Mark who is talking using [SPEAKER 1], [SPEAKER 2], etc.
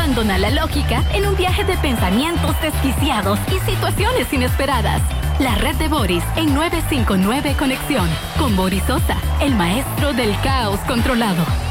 [SPEAKER 1] abandona la lógica en un viaje de pensamientos desquiciados y situaciones inesperadas. La red de Boris en 959 Conexión. Con Boris Sosa, el maestro del caos controlado.